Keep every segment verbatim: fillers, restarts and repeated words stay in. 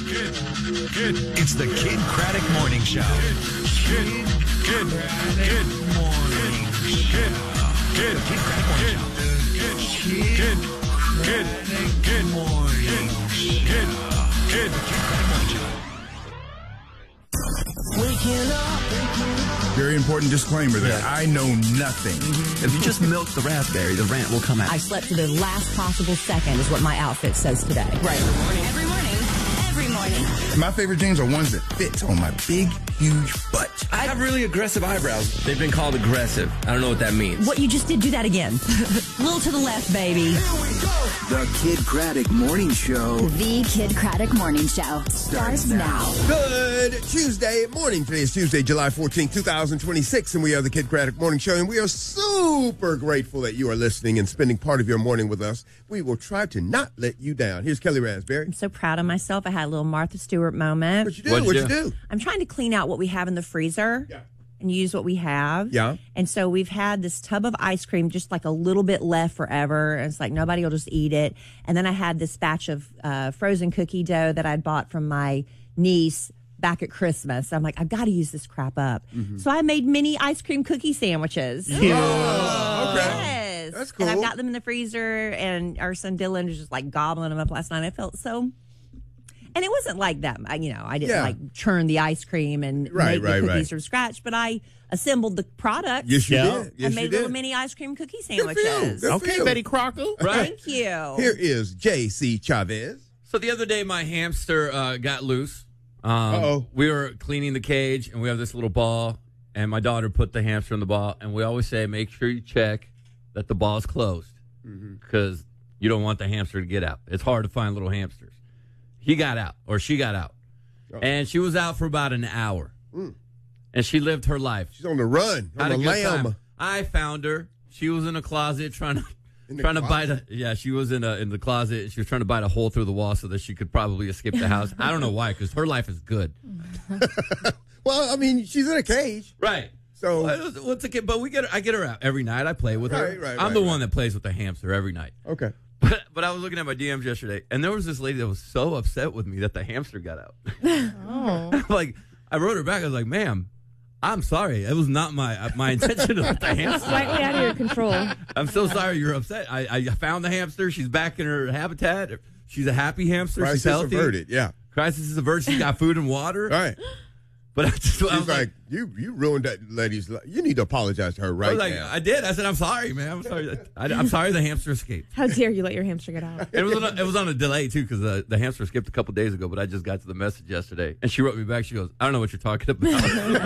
Kid, Kid. It's the Kid Craddock Morning Show. Kid, Kid, Kid, Kid Morning Kid, Kid, Kid Craddock Morning Show. Kid, Kid, Kid, Kid Morning Kid, Kid, Kid Craddock Morning Show. Waking up. Very important disclaimer there. Yeah. I know nothing. Mm-hmm. If you just milk the raspberry, the rant will come out. I slept to the last possible second is what my outfit says today. Right. Every morning. Every morning. Every morning. My favorite jeans are ones that fit on my big, huge butt. I have really aggressive eyebrows. They've been called aggressive. I don't know what that means. What you just did, do that again. A little to the left, baby. Here we go. The Kid Craddock Morning Show. The Kid Craddock Morning Show starts now. Good Tuesday morning. Today is Tuesday, July fourteenth, twenty twenty-six, and we are the Kid Craddock Morning Show, and we are super grateful that you are listening and spending part of your morning with us. We will try to not let you down. Here's Kelly Raspberry. I'm so proud of myself. I had a little Martha Stewart moment. What you do? What'd you, what you do? do? I'm trying to clean out what we have in the freezer. Yeah. And use what we have. Yeah. And so we've had this tub of ice cream, just like a little bit left forever. And it's like nobody will just eat it. And then I had this batch of uh, frozen cookie dough that I'd bought from my niece back at Christmas. I'm like, I've got to use this crap up. Mm-hmm. So I made mini ice cream cookie sandwiches. Yeah. Oh, okay. Yes. That's cool. And I've got them in the freezer, and our son Dylan was just like gobbling them up last night. I felt so... And it wasn't like that, you know, I didn't yeah. like churn the ice cream and right, make right, the cookies right. from scratch, but I assembled the product. Yes, you yeah. did. Yes, I made you little did. mini ice cream cookie sandwiches. Good okay, you. Betty Crocker. Right? Thank you. Here is J C Chavez. So the other day, my hamster uh, got loose. Um, Uh-oh. We were cleaning the cage, and we have this little ball, and my daughter put the hamster in the ball, and we always say, make sure you check that the ball is closed, because mm-hmm. you don't want the hamster to get out. It's hard to find little hamsters. He got out, or she got out, oh. and she was out for about an hour, mm. and she lived her life. She's on the run, on the lamb. Time. I found her. She was in a closet trying to trying closet? to bite a yeah. She was in a in the closet. And she was trying to bite a hole through the wall so that she could probably escape the house. I don't know why, because her life is good. Well, I mean, she's in a cage, right? So well, what's a kid? But we get her, I get her out every night. I play with her. Right, right, I'm right, the right. one that plays with the hamster every night. Okay. But, but I was looking at my D Ms yesterday, and there was this lady that was so upset with me that the hamster got out. Oh. Like, I wrote her back. I was like, ma'am, I'm sorry. It was not my my intention to let the hamster slightly out of your control. I'm so sorry you're upset. I, I found the hamster. She's back in her habitat. She's a happy hamster. Crisis She's healthy. averted, yeah. Crisis is averted. She's got food and water. All right. But I just, I She's was like, like, you you ruined that lady's life. You need to apologize to her right I was like, now. I did. I said, I'm sorry, man. I'm sorry. I, I'm sorry the hamster escaped. How dare you let your hamster get out? It was on a, it was on a delay, too, because the, the hamster escaped a couple days ago, but I just got to the message yesterday. And she wrote me back. She goes, I don't know what you're talking about.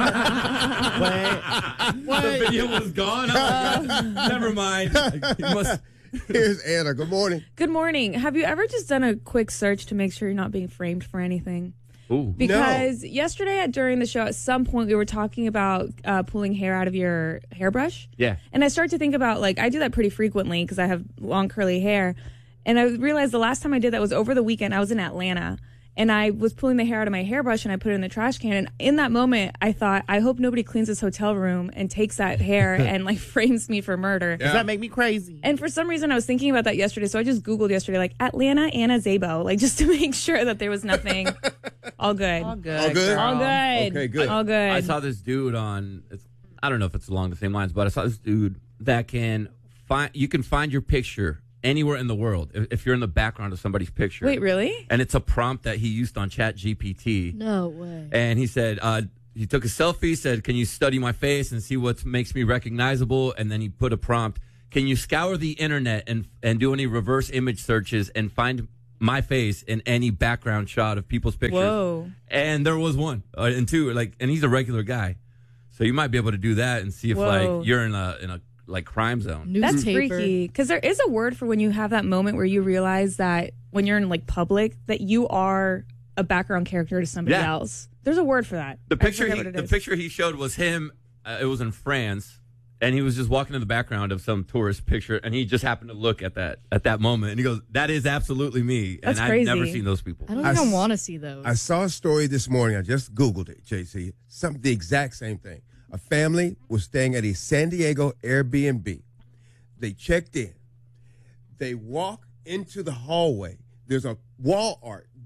Wait. The video was gone. I'm like, uh, never mind. You must... Here's Anna. Good morning. Good morning. Have you ever just done a quick search to make sure you're not being framed for anything? Ooh. Because no. yesterday at, during the show, at some point, we were talking about uh, pulling hair out of your hairbrush. Yeah. And I started to think about, like, I do that pretty frequently because I have long curly hair. And I realized the last time I did that was over the weekend. I was in Atlanta. And I was pulling the hair out of my hairbrush and I put it in the trash can. And in that moment, I thought, I hope nobody cleans this hotel room and takes that hair and like frames me for murder. Yeah. Does that make me crazy? And for some reason, I was thinking about that yesterday. So I just Googled yesterday, like Atlanta Anna Zabo, like just to make sure that there was nothing. All good. All good. All good? All good. Okay, good. All good. I saw this dude on, it's, I don't know if it's along the same lines, but I saw this dude that can find, you can find your picture anywhere in the world if, if you're in the background of somebody's picture. Wait, really? And it's a prompt that he used on Chat G P T. No way. And he said, uh, he took a selfie, said, can you study my face and see what makes me recognizable? And then he put a prompt, can you scour the internet and and do any reverse image searches and find my face in any background shot of people's pictures? Whoa. And there was one. Uh, and two, like, and he's a regular guy. So you might be able to do that and see if, Whoa. like, you're in a, in a, like, crime zone. That's freaky. Because there is a word for when you have that moment where you realize that when you're in like public that you are a background character to somebody Yeah. else. There's a word for that. The I picture, forget he, what it the is. picture he showed was him. Uh, it was in France, and he was just walking in the background of some tourist picture, and he just happened to look at that at that moment, and he goes, "That is absolutely me." That's and crazy. I've never seen those people. I don't I even s- want to see those. I saw a story this morning. I just Googled it, J C. Some, the exact same thing. A family was staying at a San Diego Airbnb. They checked in. They walk into the hallway. There's a wall art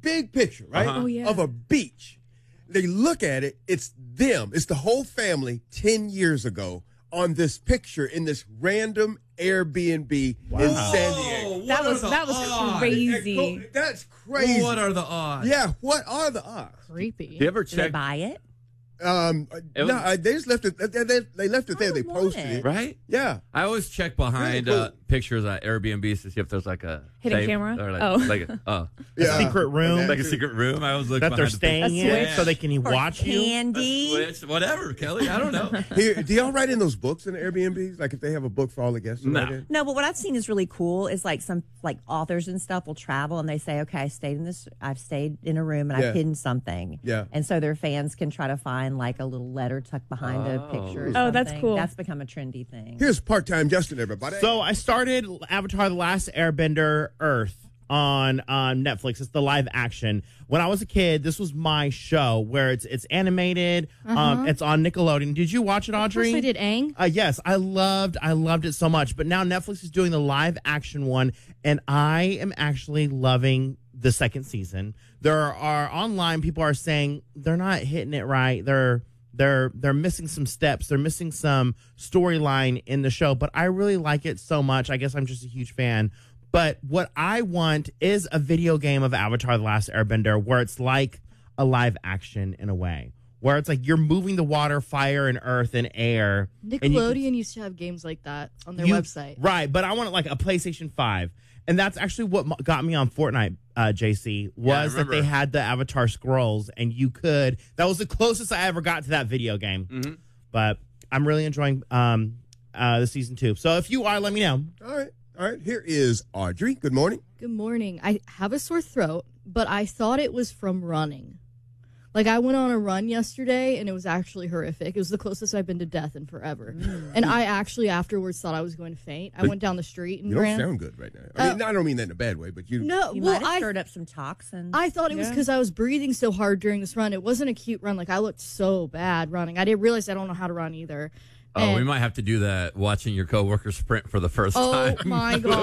big picture, right? Uh-huh. Oh, yeah. Of a beach. They look at it, it's them. It's the whole family ten years ago on this picture in this random Airbnb Wow. in San Diego. That was that was crazy. That's crazy. What are the odds? Yeah, what are the odds? Creepy. Do you ever Did they check? buy it? Um, It was- no, I, they just left it. They, they, they left it there. I They want posted it. it. Right? Yeah. I always check behind Really cool. uh, pictures at Airbnbs to see if there's like a Hidden safe camera? or like, Oh. like a, oh, Yeah. secret room like a secret room. I always look that they're behind the pictures. staying A in switch. so they can Or watch you. candy? Switch, whatever, Kelly. I don't know. Here, do y'all write in those books in the Airbnbs? Like if they have a book for all the guests? to No. write in? No, but what I've seen is really cool is like some like authors and stuff will travel and they say, okay, I stayed in this, I've stayed in a room and Yeah. I've hidden something. Yeah. And so their fans can try to find like a little letter tucked behind a picture. Or Oh, that's something. cool. That's become a trendy thing. Here's part-time Justin, everybody. So I started Avatar: The Last Airbender Earth on on Netflix. It's the live action. When I was a kid, this was my show where it's it's animated. Um, it's on Nickelodeon. Did you watch it, Audrey? Of course I did, Aang. Uh, yes, I loved I loved it so much. But now Netflix is doing the live action one, and I am actually loving the second season. There are online people are saying they're not hitting it right. They're they're they're missing some steps. They're missing some storyline in the show. But I really like it so much. I guess I'm just a huge fan. But what I want is a video game of Avatar: The Last Airbender where it's like a live action in a way. Where it's like you're moving the water, fire, and earth and air. and you can- Nickelodeon used to have games like that on their you- website. Right, but I want like a PlayStation five. And that's actually what mo- got me on Fortnite, uh, J C, Yeah, I was that they remember. had the Avatar scrolls, and you could. That was the closest I ever got to that video game. Mhm. But I'm really enjoying um, uh, the season two. So if you are, let me know. All right. All right. Here is Audrey. Good morning. Good morning. I have a sore throat, but I thought it was from running. Like, I went on a run yesterday, and it was actually horrific. It was the closest I've been to death in forever. And I actually afterwards thought I was going to faint. I But went down the street and You don't ran. sound good right now. I mean, I don't mean that in a bad way, but you. no, You well, might have I, stirred up some toxins. I thought it was Yeah. because I was breathing so hard during this run. It wasn't a cute run. Like, I looked so bad running. I didn't realize I don't know how to run either. Oh, we And- might have to do that watching your coworker sprint for the first Oh time. my god!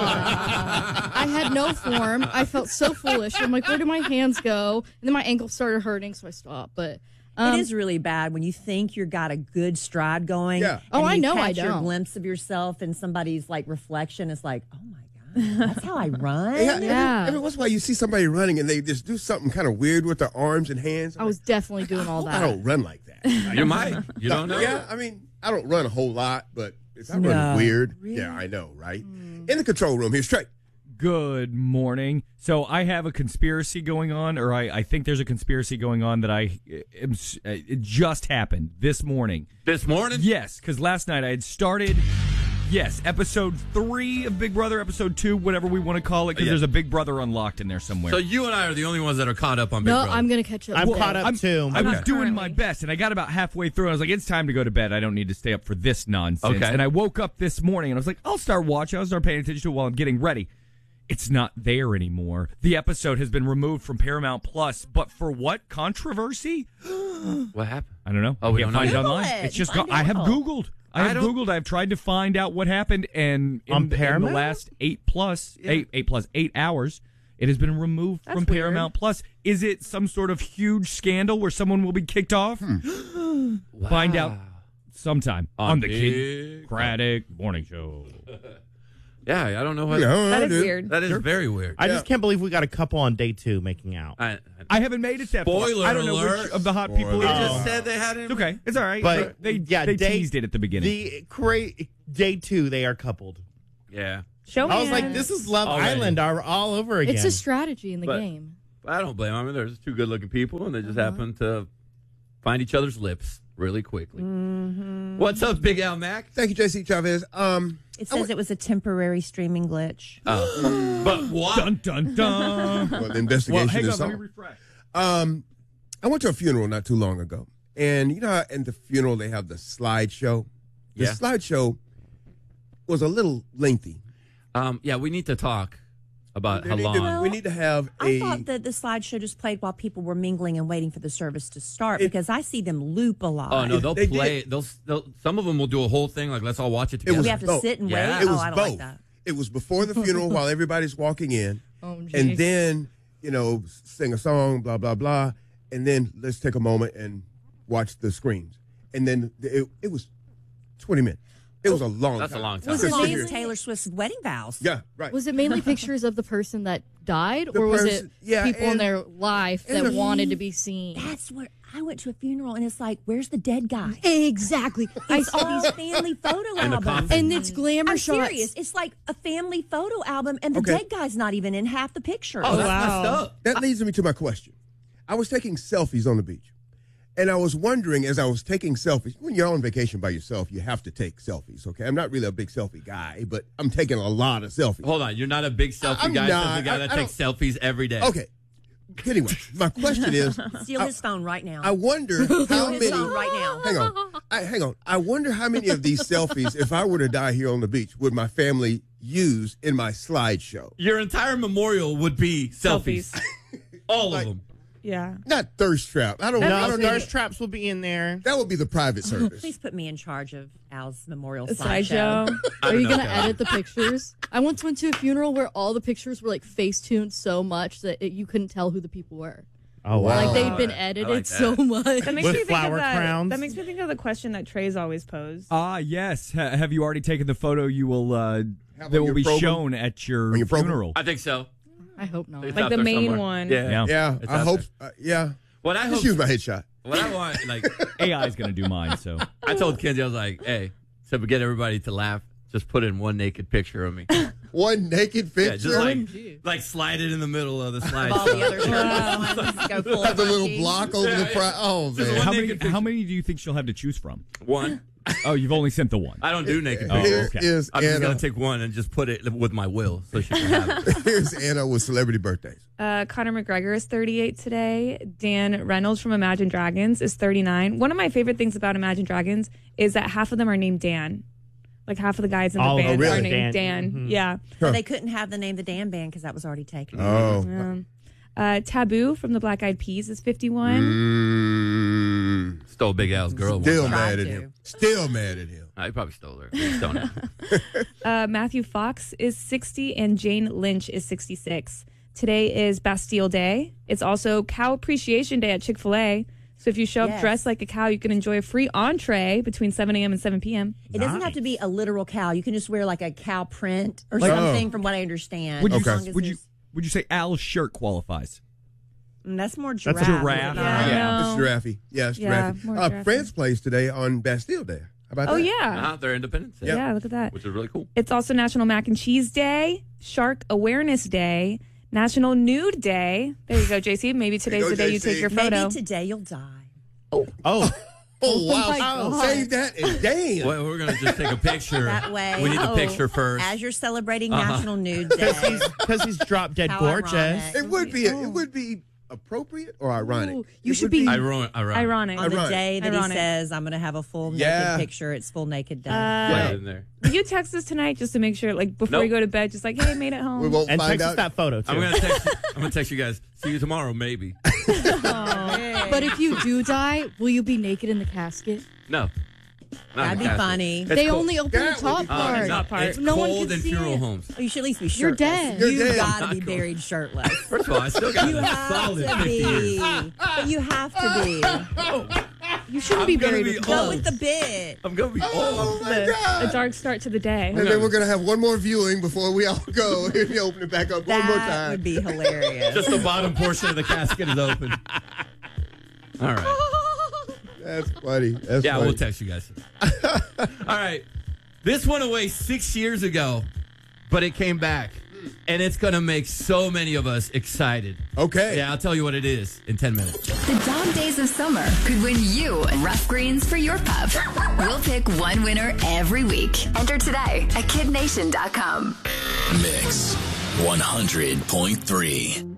I had no form. I felt so foolish. I'm like, where do my hands go? And then my ankle started hurting, so I stopped. But um, it is really bad when you think you've got a good stride going. Yeah. Oh, and I you know I catch your don't. glimpse of yourself in somebody's like reflection. It's like, oh my god, that's how I run. Yeah, every- Yeah. Every once in a while, you see somebody running and they just do something kind of weird with their arms and hands. I was definitely doing all I that. don't run like that. You might. You don't know. Yeah, I mean, I don't run a whole lot, but it's not No. running weird. Really? Yeah, I know, right? In the control room, here's Trey. Good morning. So I have a conspiracy going on, or I, I think there's a conspiracy going on that I am, it just happened this morning. This morning? Yes, because last night I had started, yes, episode three of Big Brother, episode two, whatever we want to call it, because Yeah. there's a Big Brother unlocked in there somewhere. So you and I are the only ones that are caught up on Big no, Brother. I'm gonna catch up. I'm today. caught up I'm- too. I was Okay. doing my Currently. best, and I got about halfway through, and I was like, it's time to go to bed. I don't need to stay up for this nonsense. Okay. And I woke up this morning, and I was like, I'll start watching. I'll start paying attention to it while I'm getting ready. It's not there anymore. The episode has been removed from Paramount Plus, but for what controversy? What happened? I don't know. Oh, we Can't don't know find it yet? online. Google it. It's just Find gone. I have out. Googled. I I have don't- Googled. I've tried to find out what happened, and in, On in the Paramount? last eight plus eight eight plus eight hours, it has been removed That's from weird. Paramount Plus. Is it some sort of huge scandal where someone will be kicked off? Find out sometime on, On the Big Kid Craddock Morning Show. Yeah, I don't know what. Yeah, That I is do. weird. That is very weird. I just can't believe we got a couple on day two making out. I, I, I haven't made it that far. Spoiler I don't know alert. which of the hot people they it is. just said they hadn't. It's okay. It's all right. But they they, yeah, they day- teased it at the beginning. The cra- day two, they are coupled. Yeah, Show me. I was like, this is Love Already. Island are all over again. It's a strategy in the But- game. but I don't blame them. I mean, there's two good-looking people, and they just happen to find each other's lips really quickly. What's up, Big Al Mac? Thank you, J C Chavez. Um, It says it was a temporary streaming glitch. Oh, but what? Dun dun dun. well, the Well, investigation hang is on. Let me on. refresh. Um, I went to a funeral not too long ago, and you know, how in the funeral they have the slideshow. The Yeah. slideshow was a little lengthy. Um, yeah, we need to talk about We how need long. to- we need to have I a. thought that the slideshow just played while people were mingling and waiting for the service to start It- because I see them loop a lot. Oh no, they'll They play. did. They'll, they'll. Some of them will do a whole thing. Like, let's all watch it It together. was we have to both. sit and Yeah. wait. It was oh, I don't both. like that. It was before the funeral while everybody's walking in, Oh, and geez. then you know, sing a song, blah, blah, blah. And then let's take a moment and watch the screens. And then it, it was twenty minutes. It was a long That's time. a long time. Was it Because mainly Taylor Swift's wedding vows? Yeah, right. Was it mainly pictures of the person that died, The or was person- it yeah, people in and- their life and that the- wanted to be seen? That's what I went to a funeral and it's like, where's the dead guy? Exactly. I It's saw all these family photo And the albums. coffin. and it's glamour I'm shots. serious. It's like a family photo album, and the Okay. dead guy's not even in half the pictures. Oh, that's Wow. messed up. That leads me to my question. I was taking selfies on the beach. And I was wondering, as I was taking selfies, when you're on vacation by yourself, you have to take selfies, okay? I'm not really a big selfie guy, but I'm taking a lot of selfies. Hold on, you're not a big selfie I'm guy. not. Says the guy I- that I takes selfies every day. Okay. Anyway, my question is, Steal I, his phone right now. I wonder how Steal his many. phone right now. Hang on, I, hang on. I wonder how many of these selfies, if I were to die here on the beach, would my family use in my slideshow? Your entire memorial would be selfies. Selfies. All Like- of them. Yeah. Not thirst trap. I don't. That I No, don't makes know. thirst traps will be in there. That would be the private service. Please put me in charge of Al's memorial A slideshow. slideshow. I Are you don't know, gonna Kelly. edit the pictures? I once went to a funeral where all the pictures were like face tuned so much that it, you couldn't tell who the people were. Oh, wow. Like they'd been I edited like so that. much. That makes With me think flower of that. crowns. That makes me think of the question that Trey's always posed. Ah, yes. Ha- have you already taken the photo you will uh, Have that on will your be program? shown at your, On your program? funeral? I think so. I hope not. It's Like out the there main somewhere. one. Yeah. Yeah. Yeah, It's I out hope. there. Uh, yeah, What I just hope, use my headshot. what I want, like, A I is going to do mine, so. I told Kenzie, I was like, hey, so to get everybody to laugh, just put in one naked picture of me. One naked picture. Yeah, just like, O M G. like slide it in the middle of the slide. All the other shirtless ones go full have the little monkey. block over the front. Oh Just man. one How many, naked picture. how many do you think she'll have to choose from? One. Oh, you've only sent the one. I don't do naked Oh, pictures. Here okay. is I'm just Anna. going to take one and just put it with my will so she can have it. Here's Anna with celebrity birthdays. Uh, Conor McGregor is thirty-eight today. Dan Reynolds from Imagine Dragons is thirty-nine. One of my favorite things about Imagine Dragons is that half of them are named Dan. Like half of the guys in the Oh, band really? are named Dan. Dan. Mhm. Yeah. So they couldn't have the name the Dan Band because that was already taken. Oh. Um, uh, Taboo from the Black Eyed Peas is fifty-one. Mm, Stole Big Al's girl. one still time. mad Tried at to. him. Still mad at him. I probably stole her. He stoned her. Uh, Matthew Fox is sixty and Jane Lynch is sixty-six. Today is Bastille Day. It's also Cow Appreciation Day at Chick-fil-A. So if you show up Yes. dressed like a cow, you can enjoy a free entree between seven a.m. and seven p.m. It doesn't have to be a literal cow. You can just wear like a cow print or Like- something, Oh. from what I understand. Would you, as long as would you there's- would you say Al's shirt qualifies? Mm, That's more giraffe. giraffe. isn't it? Yeah. Yeah, No. it's giraffe. Yeah, it's Yeah, giraffe. more Uh, giraffe. France plays today on Bastille Day. How about Oh, that? yeah. uh-huh, they're Independence Day, Yeah, look at that. which is really cool. It's also National Mac and Cheese Day, Shark Awareness Day, National Nude Day. There you go, J C. Maybe today's go, the day you J C. take your photo. Maybe today you'll die. Oh, Oh, wow. my God. Save that and damn. Well, we're going to just take a picture. That way. We need the Oh. picture first. As you're celebrating Uh-huh. National Nude Day. because he's drop dead How gorgeous. ironic. It would be. It would be appropriate or ironic. Ooh, you It should would be- Iron- ironic. Ironic. On the Ironic. day that Ironic. he says, I'm going to have a full Yeah. naked picture, it's full naked day. Uh, Right in there. Will you text us tonight just to make sure, like, before Nope. you go to bed, just like, hey, made it home? We won't And find text us out. that photo, too. I'm gonna text. I'm gonna text you guys. See you tomorrow, maybe. But if you do die, will you be naked in the casket? No, Not That'd in be casket. funny. It's They cold. only open That the would top be Uh, part. it's not part. It's no one cold can in see funeral it. homes. Oh, you should at least be You're shirtless. dead. You're You dead. gotta Not be cool. buried shirtless. First of all, I still got You a have solid to fifty years. be. But you have to be. You shouldn't I'm be gonna buried be with Go old. with the bit. I'm gonna be old. Oh my The, God. a dark start to the day. And then we're gonna have one more viewing before we all go. And you open it back up one more That time. would be hilarious. Just the bottom portion of the casket is open. All right. That's funny. That's Yeah, funny. we'll text you guys. All right. This went away six years ago, but it came back. And it's going to make so many of us excited. Okay. Yeah, I'll tell you what it is in ten minutes. The dog days of summer could win you rough greens for your pup. We'll pick one winner every week. Enter today at kid nation dot com. Mix one hundred point three.